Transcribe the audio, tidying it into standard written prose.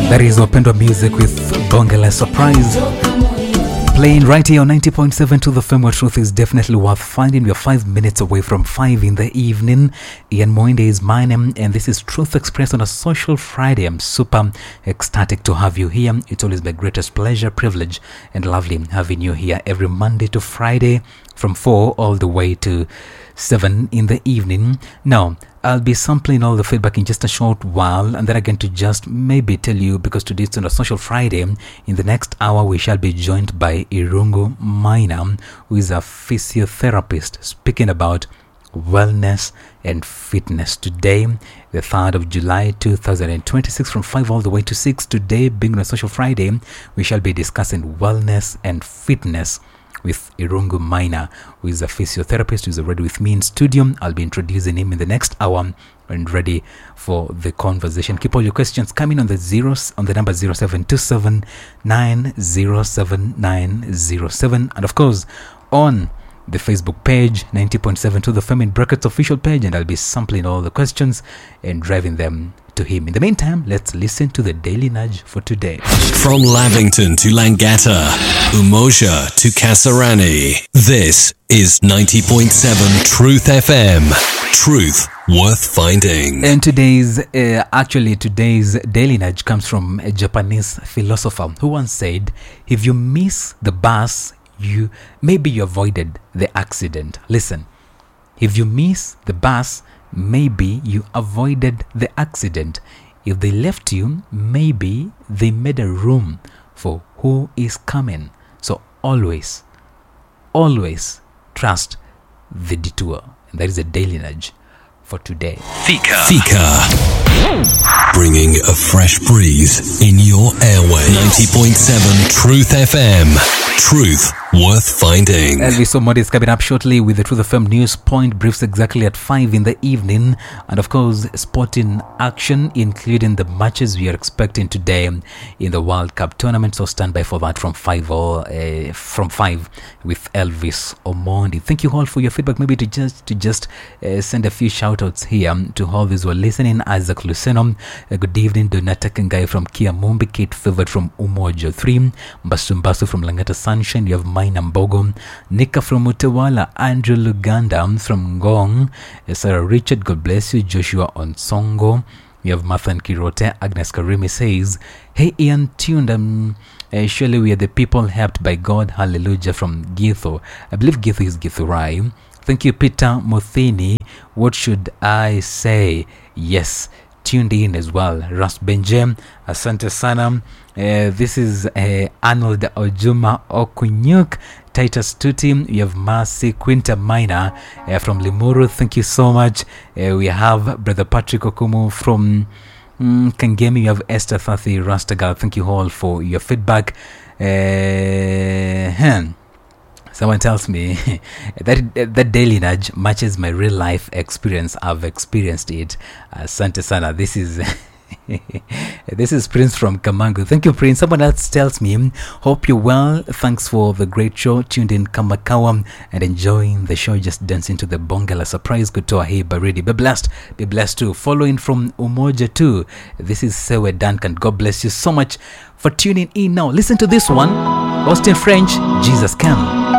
That is Wapendwa Music with Bongela Surprise. Playing right here on 90.7 to the FM where truth is definitely worth finding. We are 5 minutes away from 5 in the evening. Ian Moinde is my name, and this is Truth Express on a social Friday. I'm super ecstatic to have you here. It's always my greatest pleasure, privilege, and lovely having you here every Monday to Friday from 4 all the way to 7 in the evening. Now, I'll be sampling all the feedback in just a short while, and then again to just maybe tell you, because today it's on a social Friday, in the next hour we shall be joined by Irungu Maina, who is a physiotherapist, speaking about wellness and fitness. Today, the 3rd of July 2026, from 5 all the way to 6, today being on a social Friday, we shall be discussing wellness and fitness with Irungu Maina, who is a physiotherapist, who is already with me in studio. I'll be introducing him in the next hour and ready for the conversation. Keep all your questions coming on the zeros, on the number 0727 907 and of course on the Facebook page 90.7 to the FM in brackets official page, and I'll be sampling all the questions and driving them to him. In the meantime, let's listen to the Daily Nudge for today. From Lavington to Langata, Umoja to Kasarani, this is 90.7 Truth FM. Truth worth finding. And today's Daily Nudge comes from a Japanese philosopher who once said, if you miss the bus, you avoided the accident. Listen, if you miss the bus, maybe you avoided the accident. If they left you, maybe they made a room for who is coming. So always trust the detour. And that is a Daily Nudge for today. Fika. Bringing a fresh breeze in your airway. 90.7 Truth FM. Truth worth finding. Elvis Omodi is coming up shortly with the Truth FM News Point briefs exactly at 5 in the evening, and of course sporting action, including the matches we are expecting today in the World Cup tournament. So stand by for that from 5 with Elvis Omondi. Thank you all for your feedback. Maybe to just send a few shout outs here to all those who are listening. Isaac Luceno, good evening. Donata Kengai from Kiamumbi, Kate Favored from Umoja 3, Mbasumbasu from Langata Sunshine. You have Maina Mbogo, Nika from Utewala, Andrew Luganda from Ngong, Sarah Richard, God bless you, Joshua Onsongo. We have Mathan Kirote. Agnes Karimi says, hey Ian, tuned, surely we are the people helped by God, hallelujah, from Githo. I believe Githo is Githurai. Thank you, Peter Mothini. What should I say? Yes, tuned in as well. Ras Benjem, asante sana. This is Arnold Ojuma Okunyuk, Titus Tuti. You have Mercy Quinta Minor from Limuru. Thank you so much. We have Brother Patrick Okumu from Kangemi. You have Esther Fathi Rastagal. Thank you all for your feedback. Someone tells me that Daily Nudge matches my real life experience. I've experienced it. Asante sana. This is Prince from Kamangu. Thank you, Prince. Someone else tells me, hope you're well. Thanks for the great show. Tuned in Kamakawa and enjoying the show. Just dancing to the Bongala Surprise. Good to Ahi Baridi. Be blessed too. Following from Umoja too. This is Sewe Duncan. God bless you so much for tuning in. Now listen to this one. Lost in French, Jesus Can.